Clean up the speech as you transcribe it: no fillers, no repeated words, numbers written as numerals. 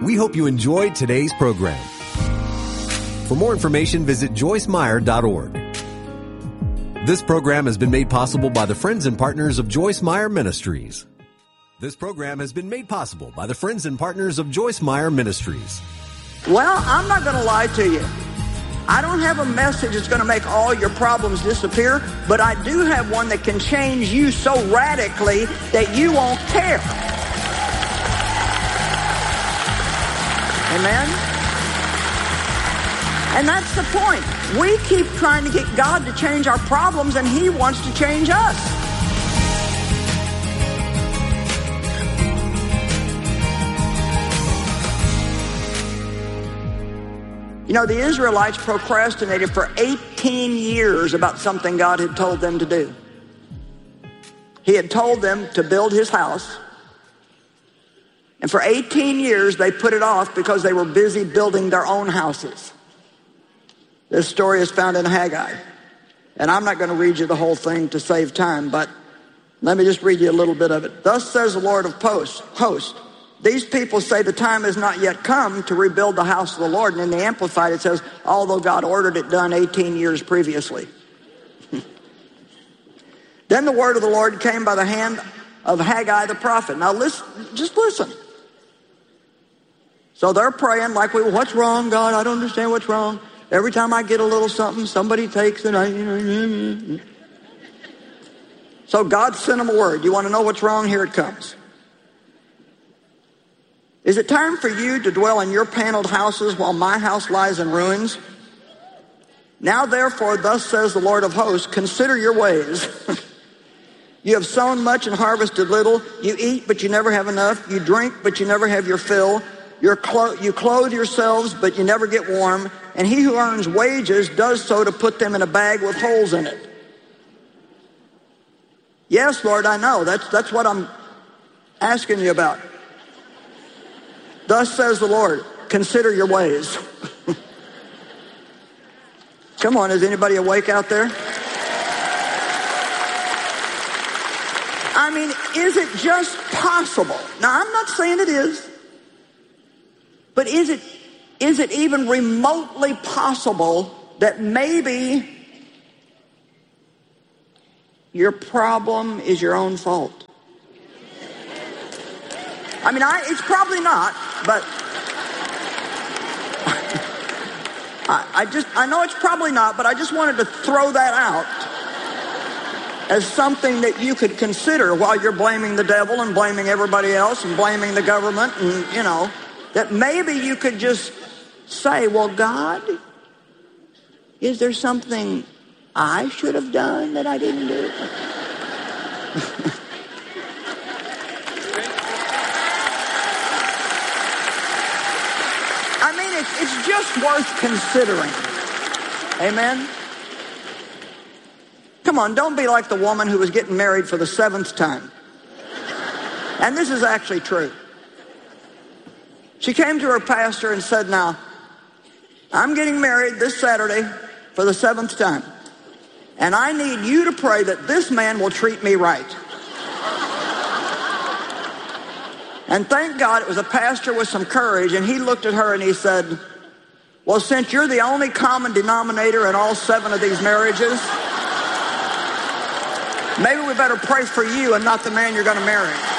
We hope you enjoyed today's program. For more information, visit joycemeyer.org. This program has been made possible by the friends and partners of Joyce Meyer Ministries. This program has been made possible by the friends and partners of Joyce Meyer Ministries. Well, I'm not going to lie to you. I don't have a message that's going to make all your problems disappear, but I do have one that can change you so radically that you won't care. Amen? And that's the point. We keep trying to get God to change our problems, and He wants to change us. You know, the Israelites procrastinated for 18 years about something God had told them to do. He had told them to build His house. And for 18 years, they put it off because they were busy building their own houses. This story is found in Haggai. And I'm not going to read you the whole thing to save time, but let me just read you a little bit of it. Thus says the Lord of hosts. These people say the time has not yet come to rebuild the house of the Lord. And in the Amplified it says, although God ordered it done 18 years previously. Then the word of the Lord came by the hand of Haggai the prophet. Now listen, just listen. So they're praying like, what's wrong, God? I don't understand what's wrong. Every time I get a little something, somebody takes it. So God sent them a word. You want to know what's wrong? Here it comes. Is it time for you to dwell in your paneled houses while my house lies in ruins? Now therefore, thus says the Lord of hosts, consider your ways. You have sown much and harvested little. You eat, but you never have enough. You drink, but you never have your fill. You clothe yourselves, but you never get warm. And he who earns wages does so to put them in a bag with holes in it. Yes, Lord, I know. That's what I'm asking you about. Thus says the Lord, consider your ways. Come on, is anybody awake out there? I mean, is it just possible? Now, I'm not saying it is. But is it even remotely possible that maybe your problem is your own fault? I mean, it's probably not, but I know it's probably not, but I just wanted to throw that out as something that you could consider while you're blaming the devil and blaming everybody else and blaming the government and, you know, that maybe you could just say, well, God, is there something I should have done that I didn't do? It's just worth considering. Amen? Come on, don't be like the woman who was getting married for the 7th time. And this is actually true. She came to her pastor and said, now, I'm getting married this Saturday for the 7th time. And I need you to pray that this man will treat me right. And thank God it was a pastor with some courage, and he looked at her and he said, well, since you're the only common denominator in all 7 of these marriages, maybe we better pray for you and not the man you're going to marry.